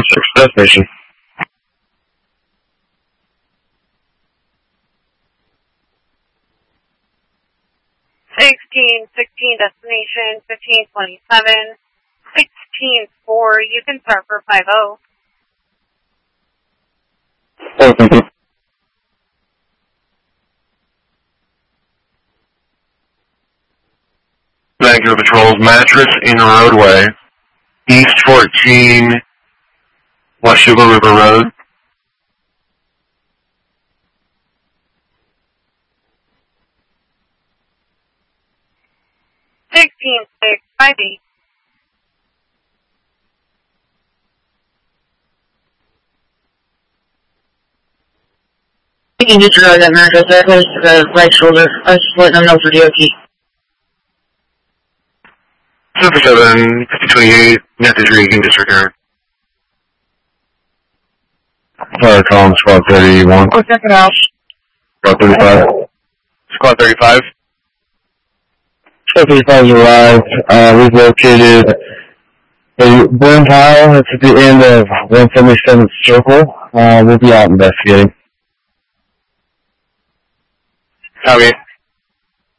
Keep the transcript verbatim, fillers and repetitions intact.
six destination. Sixteen sixteen destination fifteen twenty seven. Sixteen four. You can start for five zero. Oh, thank you. Vancouver Patrol's mattress in roadway. East fourteen, Washougal River Road. Sixteen six five eight. You need to know that mattress. That was the right shoulder. I was just letting them know for D O T. seven fifty twenty-eight, message reading disregard. Fire column, squad thirty-one. Oh, second house. Squad thirty-five. Squad thirty-five. Squad thirty-five has arrived. Uh, we've located a burn pile. It's at the end of one seventy-seventh Circle. Uh, we'll be out investigating. Okay.